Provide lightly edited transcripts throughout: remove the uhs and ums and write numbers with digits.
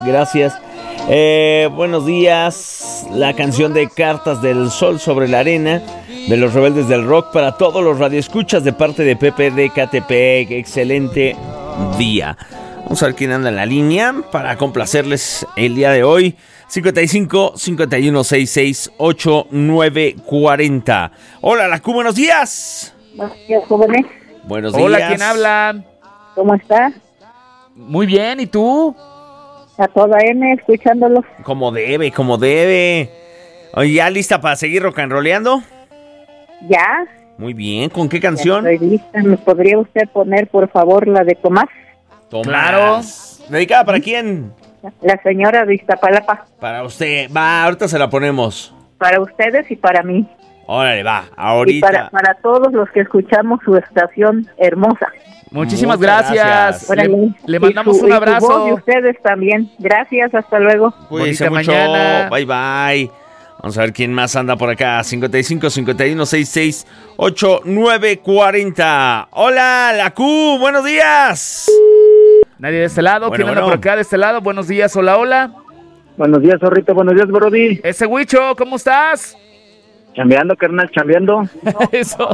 Gracias. Buenos días. La canción de Cartas del Sol sobre la Arena de los Rebeldes del Rock para todos los radioescuchas de parte de Pepe de Catepec. Excelente día. Vamos a ver quién anda en la línea para complacerles el día de hoy. 55 51 66 8940. Hola, la Q, buenos días. Buenos días, jóvenes. Buenos días. Hola, ¿quién habla? ¿Cómo está? Muy bien, ¿y tú? A toda M, escuchándolos. Como debe. Oye, ¿ya lista para seguir rock and rolleando? ¿Ya? Muy bien, ¿con qué canción? Ya estoy lista. ¿Me podría usted poner, por favor, la de Tomás? Tomás. Claro. ¿Dedicada para quién? La señora de Iztapalapa. Para usted. Va, ahorita se la ponemos. Para ustedes y para mí. Órale, va, ahorita. Y para todos los que escuchamos su estación hermosa. Muchísimas Muchas gracias. Órale. Le mandamos Y su un voz abrazo. y ustedes también. Gracias, hasta luego. Cuídense Bonita mucho. mañana. Bye, bye. Vamos a ver quién más anda por acá. 55 51 66 8940. Hola, la Q, buenos días. Nadie de este lado. Bueno, ¿Quién anda bueno. por acá de este lado? Buenos días, hola. Buenos días, Zorrito. Buenos días, Brody. Ese Huicho, ¿cómo estás? Chambeando, carnal, chambeando. Eso.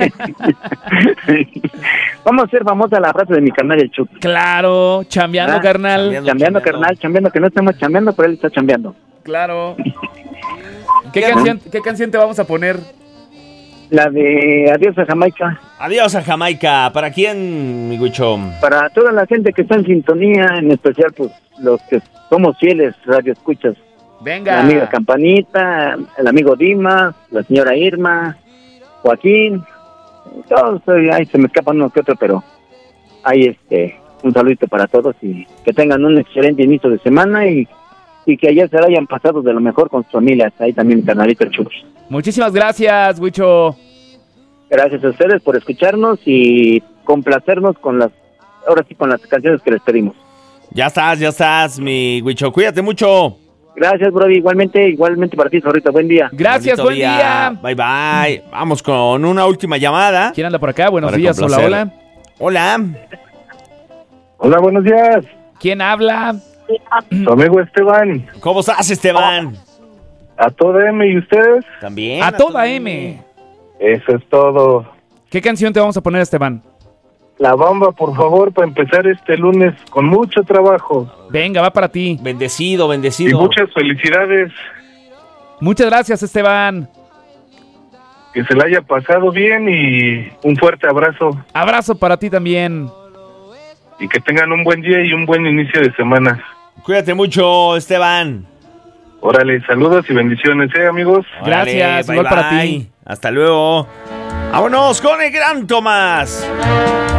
Vamos a hacer famosa la frase de mi carnal el Chuck. Claro, chambeando, Ah, carnal. Chambeando, carnal, chambeando, que no estamos chambeando, pero él está chambeando. Claro. ¿Qué canción te vamos a poner? La de Adiós a Jamaica. Adiós a Jamaica. ¿Para quién, mi Guicho? Para toda la gente que está en sintonía, en especial pues los que somos fieles radioescuchas. Venga. La amiga Campanita, el amigo Dima, la señora Irma, Joaquín. Todos, ahí se me escapan uno que otro, pero ahí un saludito para todos y que tengan un excelente inicio de semana y que ayer se la hayan pasado de lo mejor con sus familias. Ahí también mi carnalito el Chuck. Muchísimas gracias, Huicho. Gracias a ustedes por escucharnos y complacernos ahora sí con las canciones que les pedimos. Ya estás, mi Guicho. Cuídate mucho. Gracias, Brody. Igualmente para ti, Zorrito. Buen día. Gracias, Bonito buen día. Bye, bye. Vamos con una última llamada. ¿Quién anda por acá? Buenos Para días, complacer. hola. Hola. Hola, buenos días. ¿Quién habla? Su amigo Esteban. ¿Cómo estás, Esteban? A toda M y ustedes. También. A toda M. Eso es todo. ¿Qué canción te vamos a poner, Esteban? La bomba, por favor, para empezar este lunes con mucho trabajo. Venga, va para ti. Bendecido. Y muchas felicidades. Muchas gracias, Esteban. Que se la haya pasado bien y un fuerte abrazo. Abrazo para ti también. Y que tengan un buen día y un buen inicio de semana. Cuídate mucho, Esteban. Órale, saludos y bendiciones, amigos. Gracias, Órale, igual para ti. Hasta luego. Vámonos con el gran Tomás.